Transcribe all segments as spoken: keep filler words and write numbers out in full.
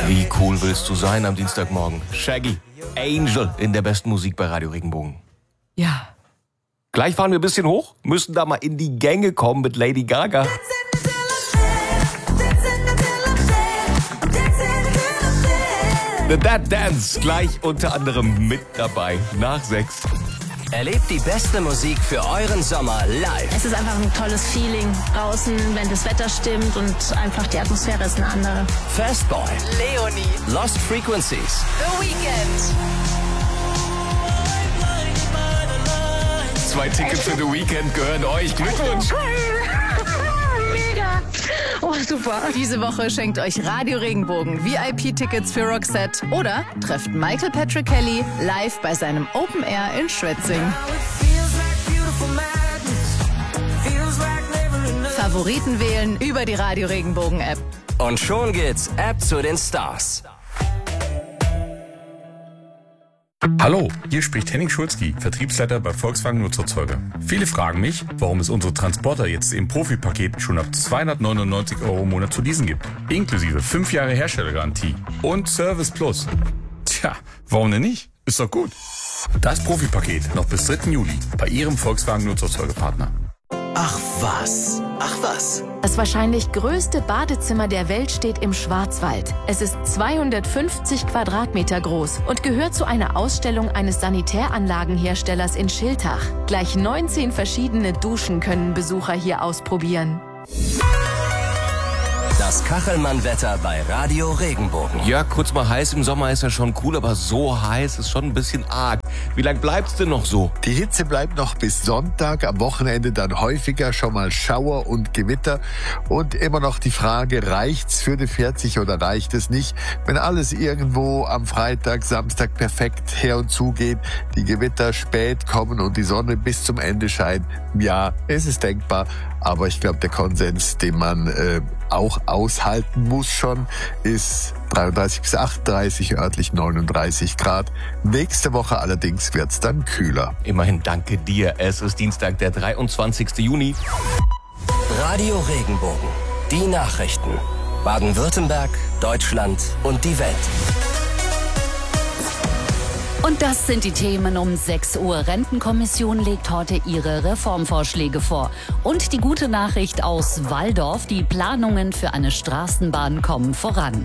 Wie cool willst du sein am Dienstagmorgen? Shaggy, Angel in der besten Musik bei Radio Regenbogen. Ja. Gleich fahren wir ein bisschen hoch, müssen da mal in die Gänge kommen mit Lady Gaga. The Dead Dance, gleich unter anderem mit dabei, nach sechs. Erlebt die beste Musik für euren Sommer live. Es ist einfach ein tolles Feeling draußen, wenn das Wetter stimmt und einfach die Atmosphäre ist eine andere. Fastboy, Leonie, Lost Frequencies, The Weeknd. Zwei Tickets für The Weeknd gehören euch. Glückwunsch! Mega! Oh, super. Diese Woche schenkt euch Radio Regenbogen V I P-Tickets für Roxette oder trefft Michael Patrick Kelly live bei seinem Open Air in Schwetzing. Favoriten wählen über die Radio Regenbogen App. und schon geht's ab zu den Stars. Hallo, hier spricht Henning Schulzki, Vertriebsleiter bei Volkswagen Nutzerzeuger. Viele fragen mich, warum es unsere Transporter jetzt im Profipaket schon ab zweihundertneunundneunzig Euro im Monat zu leasen gibt. Inklusive fünf Jahre Herstellergarantie und Service Plus. Tja, warum denn nicht? Ist doch gut. Das Profipaket noch bis dritten Juli bei Ihrem Volkswagen Nutzerzeugerpartner. Ach was, ach was. Das wahrscheinlich größte Badezimmer der Welt steht im Schwarzwald. Es ist zweihundertfünfzig Quadratmeter groß und gehört zu einer Ausstellung eines Sanitäranlagenherstellers in Schiltach. Gleich neunzehn verschiedene Duschen können Besucher hier ausprobieren. Das Kachelmann-Wetter bei Radio Regenbogen. Ja, kurz mal heiß im Sommer ist ja schon cool, aber so heiß ist schon ein bisschen arg. Wie lange bleibt's denn noch so? Die Hitze bleibt noch bis Sonntag, am Wochenende dann häufiger schon mal Schauer und Gewitter. Und immer noch die Frage, reicht's für die vierzig oder reicht es nicht? Wenn alles irgendwo am Freitag, Samstag perfekt her und zu geht, die Gewitter spät kommen und die Sonne bis zum Ende scheint, ja, es ist denkbar. Aber ich glaube, der Konsens, den man äh, auch aushalten muss schon, ist dreiunddreißig bis achtunddreißig, örtlich neununddreißig Grad. Nächste Woche allerdings wird's dann kühler. Immerhin danke dir. Es ist Dienstag, der dreiundzwanzigste Juni. Radio Regenbogen. Die Nachrichten. Baden-Württemberg, Deutschland und die Welt. Und das sind die Themen um sechs Uhr. Rentenkommission legt heute ihre Reformvorschläge vor. Und die gute Nachricht aus Walldorf, die Planungen für eine Straßenbahn kommen voran.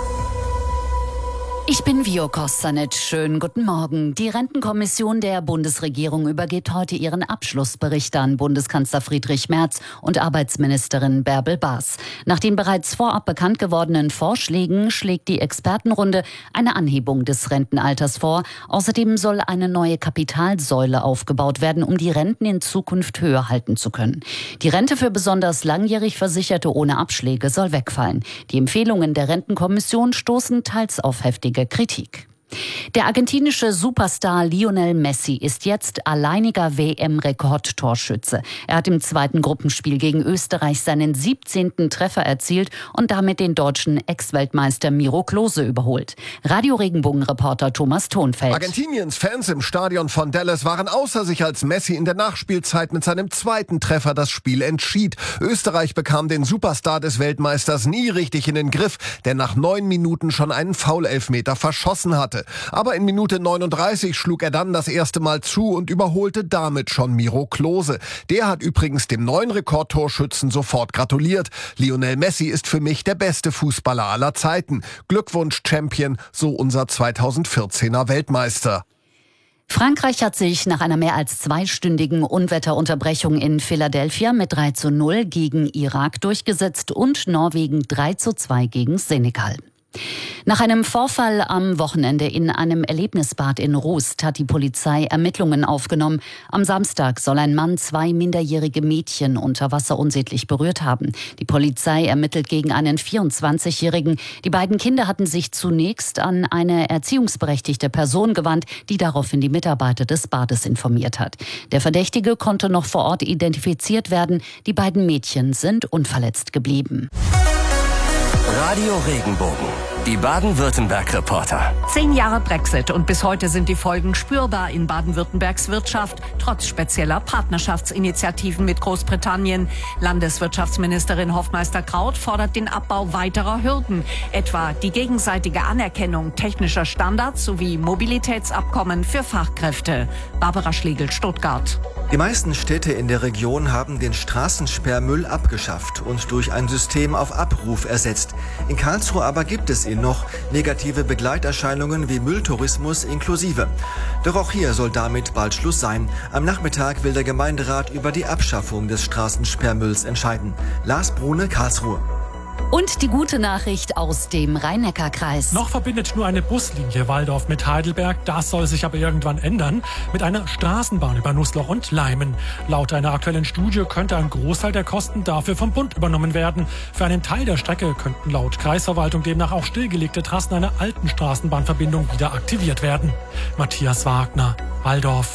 Ich bin Vio Kostanic. Schönen guten Morgen. Die Rentenkommission der Bundesregierung übergibt heute ihren Abschlussbericht an Bundeskanzler Friedrich Merz und Arbeitsministerin Bärbel Baas. Nach den bereits vorab bekannt gewordenen Vorschlägen schlägt die Expertenrunde eine Anhebung des Rentenalters vor. Außerdem soll eine neue Kapitalsäule aufgebaut werden, um die Renten in Zukunft höher halten zu können. Die Rente für besonders langjährig Versicherte ohne Abschläge soll wegfallen. Die Empfehlungen der Rentenkommission stoßen teils auf heftige Kritik. Der argentinische Superstar Lionel Messi ist jetzt alleiniger W M-Rekordtorschütze. Er hat im zweiten Gruppenspiel gegen Österreich seinen siebzehnten Treffer erzielt und damit den deutschen Ex-Weltmeister Miro Klose überholt. Radio Regenbogen-Reporter Thomas Thonfeld. Argentiniens Fans im Stadion von Dallas waren außer sich, als Messi in der Nachspielzeit mit seinem zweiten Treffer das Spiel entschied. Österreich bekam den Superstar des Weltmeisters nie richtig in den Griff, der nach neun Minuten schon einen Foul-Elfmeter verschossen hatte. Aber in Minute neununddreißig schlug er dann das erste Mal zu und überholte damit schon Miro Klose. Der hat übrigens dem neuen Rekordtorschützen sofort gratuliert. Lionel Messi ist für mich der beste Fußballer aller Zeiten. Glückwunsch, Champion, so unser zweitausendvierzehner Weltmeister. Frankreich hat sich nach einer mehr als zweistündigen Unwetterunterbrechung in Philadelphia mit drei zu null gegen Irak durchgesetzt und Norwegen drei zu zwei gegen Senegal. Nach einem Vorfall am Wochenende in einem Erlebnisbad in Rust hat die Polizei Ermittlungen aufgenommen. Am Samstag soll ein Mann zwei minderjährige Mädchen unter Wasser unsittlich berührt haben. Die Polizei ermittelt gegen einen vierundzwanzigjährigen. Die beiden Kinder hatten sich zunächst an eine erziehungsberechtigte Person gewandt, die daraufhin die Mitarbeiter des Bades informiert hat. Der Verdächtige konnte noch vor Ort identifiziert werden. Die beiden Mädchen sind unverletzt geblieben. Radio Regenbogen. Die Baden-Württemberg-Reporter. Zehn Jahre Brexit und bis heute sind die Folgen spürbar in Baden-Württembergs Wirtschaft, trotz spezieller Partnerschaftsinitiativen mit Großbritannien. Landeswirtschaftsministerin Hoffmeister-Kraut fordert den Abbau weiterer Hürden, etwa die gegenseitige Anerkennung technischer Standards sowie Mobilitätsabkommen für Fachkräfte. Barbara Schlegel, Stuttgart. Die meisten Städte in der Region haben den Straßensperrmüll abgeschafft und durch ein System auf Abruf ersetzt. In Karlsruhe aber gibt es ihn noch, negative Begleiterscheinungen wie Mülltourismus inklusive. Doch auch hier soll damit bald Schluss sein. Am Nachmittag will der Gemeinderat über die Abschaffung des Straßensperrmülls entscheiden. Lars Brune, Karlsruhe. Und die gute Nachricht aus dem Rhein-Neckar-Kreis. Noch verbindet nur eine Buslinie Walldorf mit Heidelberg. Das soll sich aber irgendwann ändern. Mit einer Straßenbahn über Nussloch und Leimen. Laut einer aktuellen Studie könnte ein Großteil der Kosten dafür vom Bund übernommen werden. Für einen Teil der Strecke könnten laut Kreisverwaltung demnach auch stillgelegte Trassen einer alten Straßenbahnverbindung wieder aktiviert werden. Matthias Wagner, Walldorf.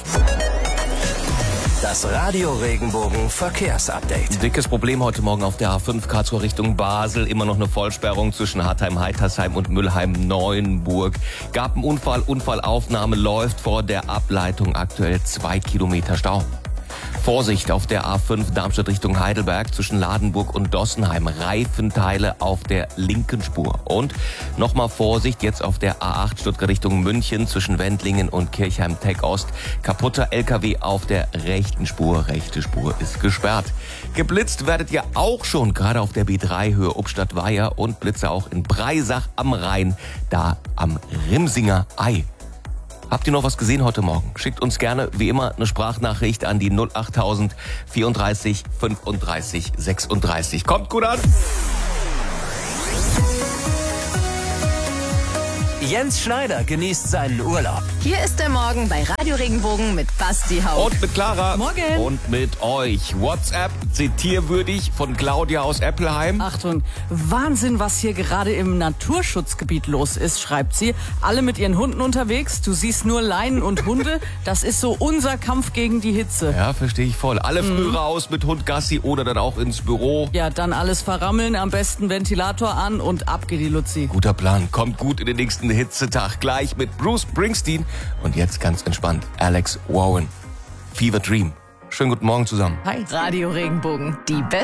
Das Radio Regenbogen Verkehrsupdate. Dickes Problem heute Morgen auf der A fünf Karlsruhe Richtung Basel. Immer noch eine Vollsperrung zwischen Hartheim-Heitersheim und Mülheim-Neuenburg. Gab einen Unfall, Unfallaufnahme läuft vor der Ableitung, aktuell zwei Kilometer Stau. Vorsicht auf der A fünf Darmstadt Richtung Heidelberg zwischen Ladenburg und Dossenheim. Reifenteile auf der linken Spur. Und nochmal Vorsicht jetzt auf der A acht Stuttgart Richtung München zwischen Wendlingen und Kirchheim-Tech-Ost. Kaputter L K W auf der rechten Spur. Rechte Spur ist gesperrt. Geblitzt werdet ihr auch schon, gerade auf der B drei Höhe Obstadt-Weiher und Blitze auch in Breisach am Rhein, da am Rimsinger Ei. Habt ihr noch was gesehen heute Morgen? Schickt uns gerne, wie immer, eine Sprachnachricht an die null achttausend vierunddreißig fünfunddreißig sechsunddreißig. Kommt gut an! Jens Schneider genießt seinen Urlaub. Hier ist der Morgen bei Radio Regenbogen mit Basti Haupt. Und mit Clara. Morgen. Und mit euch. WhatsApp zitierwürdig von Claudia aus Eppelheim. Achtung, Wahnsinn, was hier gerade im Naturschutzgebiet los ist, schreibt sie. Alle mit ihren Hunden unterwegs, du siehst nur Leinen und Hunde. Das ist so unser Kampf gegen die Hitze. Ja, verstehe ich voll. Alle früh Mhm. raus mit Hund Gassi oder dann auch ins Büro. Ja, dann alles verrammeln, am besten Ventilator an und ab geht die Luzi. Guter Plan. Kommt gut in den nächsten Hitzetag. Gleich mit Bruce Springsteen. Und jetzt ganz entspannt Alex Warren. Fever Dream. Schönen guten Morgen zusammen. Hi. Radio Regenbogen, die beste